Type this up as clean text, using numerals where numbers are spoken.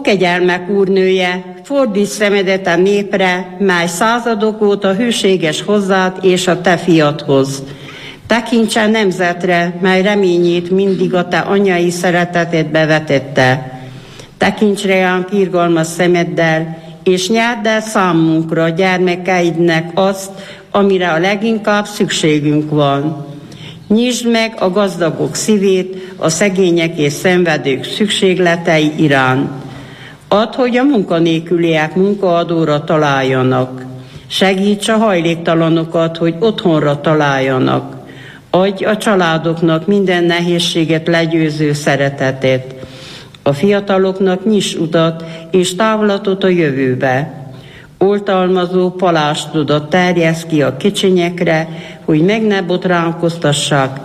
kegyelmek úrnője, fordíts szemedet a népre, mely századok óta hűséges hozzád és a te fiadhoz. Tekints el nemzetre, mely reményét mindig a te anyai szeretetedbe vetette. Tekints rám irgalmas szemeddel, és nyerd el számunkra, gyermekeidnek azt, amire a leginkább szükségünk van. Nyisd meg a gazdagok szívét a szegények és szenvedők szükségletei iránt. Add, hogy a munkanélküliek munkaadóra találjanak. Segíts a hajléktalanokat, hogy otthonra találjanak. Adj a családoknak minden nehézséget legyőző szeretetet. A fiataloknak nyiss utat és távlatot a jövőbe. Oltalmazó palástudat terjesz ki a kicsinyekre, hogy meg ne botránkoztassák